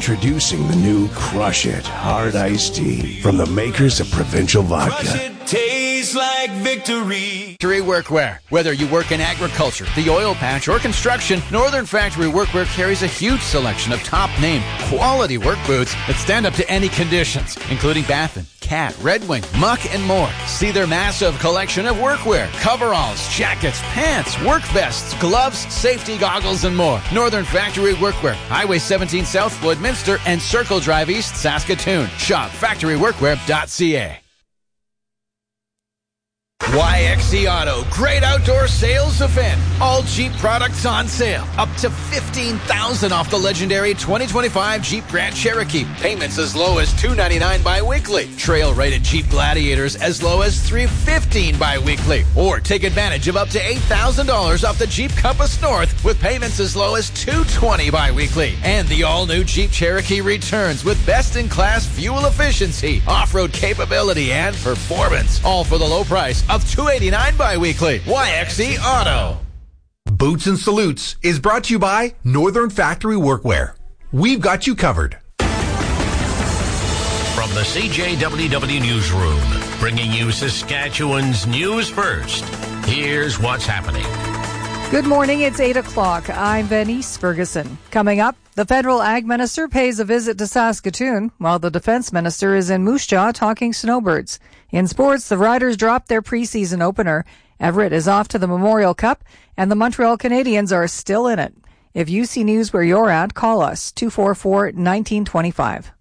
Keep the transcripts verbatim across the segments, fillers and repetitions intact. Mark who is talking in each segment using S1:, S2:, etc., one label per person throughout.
S1: Introducing the new Crush It Hard Iced Tea from the makers of Provincial Vodka.
S2: Crush it, tastes like victory.
S3: Factory Workwear. Whether you work in agriculture, the oil patch, or construction, Northern Factory Workwear carries a huge selection of top-name, quality work boots that stand up to any conditions, including Baffin, Cat, Red Wing, Muck, and more. See their massive collection of workwear, coveralls, jackets, pants, work vests, gloves, safety goggles, and more. Northern Factory Workwear, Highway seventeen South, Woodminster, and Circle Drive East, Saskatoon. Shop factory workwear dot c a. Y X C Auto, great outdoor sales event. All Jeep products on sale. Up to fifteen thousand dollars off the legendary twenty twenty-five Jeep Grand Cherokee. Payments as low as two hundred ninety-nine dollars bi-weekly. Trail-rated Jeep Gladiators as low as three hundred fifteen dollars bi-weekly. Or take advantage of up to eight thousand dollars off the Jeep Compass North with payments as low as two hundred twenty dollars bi-weekly. And the all-new Jeep Cherokee returns with best-in-class fuel efficiency, off-road capability, and performance. All for the low price of two hundred eighty-nine dollars bi-weekly. Y X C Auto.
S4: Boots and Salutes is brought to you by Northern Factory Workwear. We've got you covered.
S5: From the C J W W Newsroom, bringing you Saskatchewan's news first. Here's what's happening.
S6: Good morning, it's eight o'clock. I'm Venice Ferguson. Coming up, the federal ag minister pays a visit to Saskatoon, while the defense minister is in Moose Jaw talking snowbirds. In sports, the Riders dropped their preseason opener. Everett is off to the Memorial Cup, and the Montreal Canadiens are still in it. If you see news where you're at, call us, two four four, one nine two five.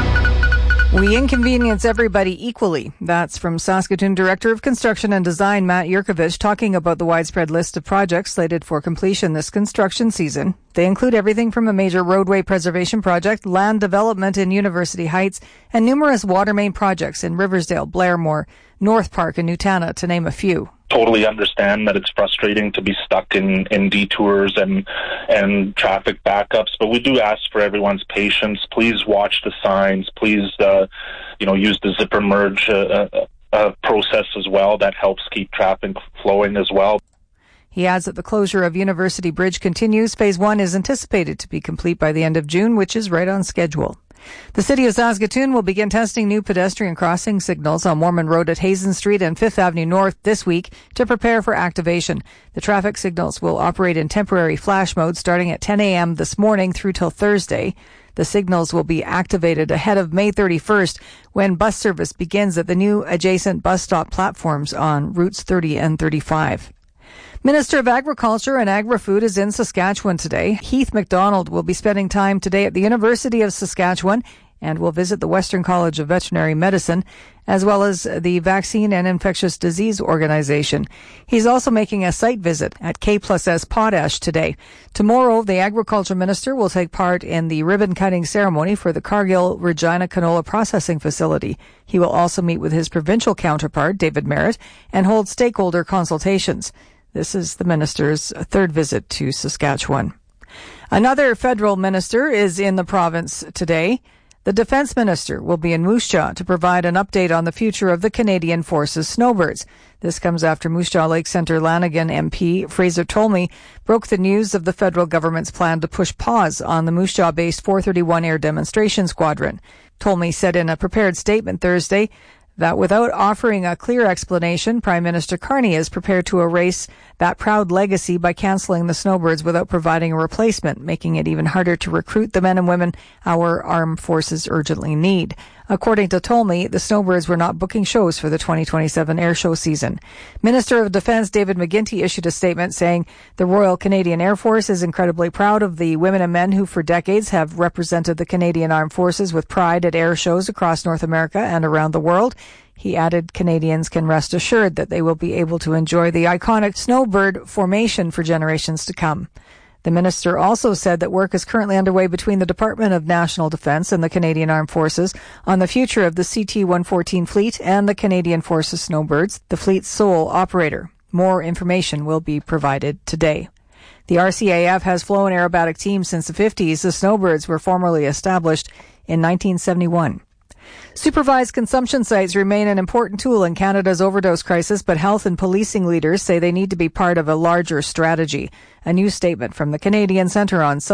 S6: We inconvenience everybody equally. That's from Saskatoon Director of Construction and Design, Matt Yurkovich, talking about the widespread list of projects slated for completion this construction season. They include everything from a major roadway preservation project, land development in University Heights, and numerous water main projects in Riversdale, Blairmore, North Park, and Nutana, to name a few.
S7: Totally understand that it's frustrating to be stuck in, in detours and and traffic backups, but we do ask for everyone's patience. Please watch the signs. Please, uh, you know, use the zipper merge uh, uh, process as well. That helps keep traffic flowing as well.
S6: He adds that the closure of University Bridge continues. Phase one is anticipated to be complete by the end of June, which is right on schedule. The City of Saskatoon will begin testing new pedestrian crossing signals on Mormon Road at Hazen Street and Fifth Avenue North this week to prepare for activation. The traffic signals will operate in temporary flash mode starting at ten a.m. this morning through till Thursday. The signals will be activated ahead of May thirty-first when bus service begins at the new adjacent bus stop platforms on routes thirty and thirty-five. Minister of Agriculture and Agri-Food is in Saskatchewan today. Heath MacDonald will be spending time today at the University of Saskatchewan and will visit the Western College of Veterinary Medicine, as well as the Vaccine and Infectious Disease Organization. He's also making a site visit at K plus S Potash today. Tomorrow, the Agriculture Minister will take part in the ribbon-cutting ceremony for the Cargill Regina Canola Processing Facility. He will also meet with his provincial counterpart, David Merritt, and hold stakeholder consultations. This is the minister's third visit to Saskatchewan. Another federal minister is in the province today. The defense minister will be in Moose Jaw to provide an update on the future of the Canadian Forces snowbirds. This comes after Moose Jaw Lake Centre Lanigan M P Fraser Tolmie broke the news of the federal government's plan to push pause on the Moose Jaw-based four thirty-one Air Demonstration Squadron. Tolmie said in a prepared statement Thursday that without offering a clear explanation, Prime Minister Carney is prepared to erase that proud legacy by cancelling the snowbirds without providing a replacement, making it even harder to recruit the men and women our armed forces urgently need. According to Tolmie, the snowbirds were not booking shows for the twenty twenty-seven air show season. Minister of Defence David McGuinty issued a statement saying the Royal Canadian Air Force is incredibly proud of the women and men who for decades have represented the Canadian Armed Forces with pride at air shows across North America and around the world. He added Canadians can rest assured that they will be able to enjoy the iconic snowbird formation for generations to come. The minister also said that work is currently underway between the Department of National Defence and the Canadian Armed Forces on the future of the C T one fourteen fleet and the Canadian Forces Snowbirds, the fleet's sole operator. More information will be provided today. The R C A F has flown aerobatic teams since the fifties. The Snowbirds were formally established in nineteen seventy-one. Supervised consumption sites remain an important tool in Canada's overdose crisis, but health and policing leaders say they need to be part of a larger strategy. A new statement from the Canadian Centre on